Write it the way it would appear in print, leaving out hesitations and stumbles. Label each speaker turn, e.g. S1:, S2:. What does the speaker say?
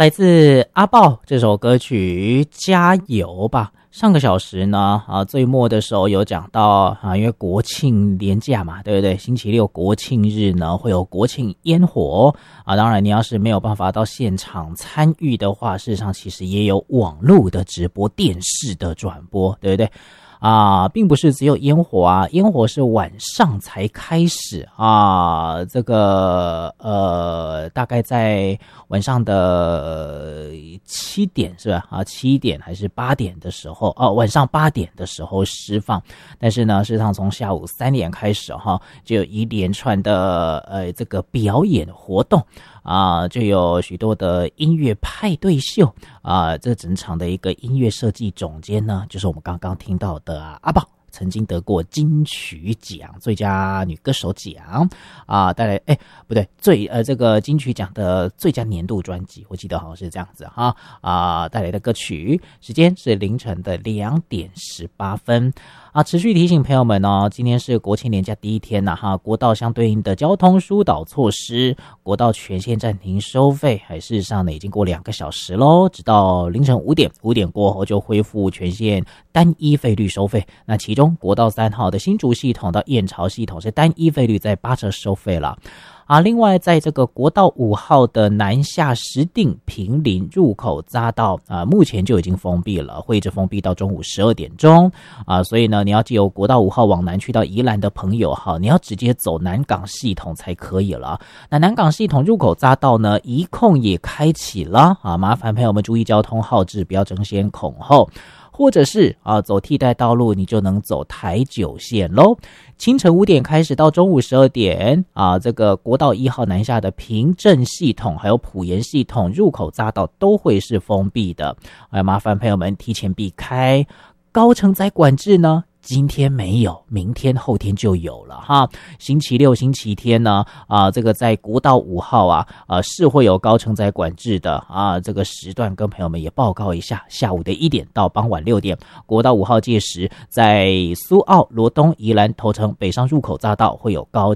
S1: 来自阿豹这首歌曲加油吧。上个小时呢最末的时候有讲到因为国庆连假嘛，对不对？星期六国庆日呢会有国庆烟火当然你要是没有办法到现场参与的话，事实上其实也有网络的直播、电视的转播，对不对？并不是只有烟火烟火是晚上才开始这个大概在晚上的7点是吧7点还是8点的时候晚上8点的时候释放，但是呢事实上从下午3点开始就有一连串的这个表演活动就有许多的音乐派对秀这整场的一个音乐设计总监呢，就是我们刚刚听到的阿豹，曾经得过金曲奖最佳女歌手奖带来不对这个金曲奖的最佳年度专辑，我记得好像是这样子带来的歌曲，时间是凌晨的2点18分持续提醒朋友们今天是国庆连假第一天国道相对应的交通疏导措施，国道全线暂停收费，事实上呢已经过2个小时咯，直到凌晨5点过后就恢复全线单一费率收费。那其中国道3号的新竹系统到燕巢系统是单一费率在8折收费了另外在这个国道5号的南下石碇坪林入口匝道目前就已经封闭了，会一直封闭到中午12点钟所以呢你要藉由国道5号往南去到宜兰的朋友你要直接走南港系统才可以了。那南港系统入口匝道呢一控也开启了麻烦朋友们注意交通号志，不要争先恐后，或者是走替代道路，你就能走台9线咯。清晨5点开始到中午12点这个国道1号南下的平镇系统还有埔盐系统入口匝道都会是封闭的麻烦朋友们提前避开。高承载管制呢今天没有，明天后天就有了星期六星期天呢这个在国道5号是会有高承载管制的这个时段跟朋友们也报告一下，下午的1点到傍晚6点国道5号届时在苏澳、罗东、宜兰、头城、北上入口匝道会有高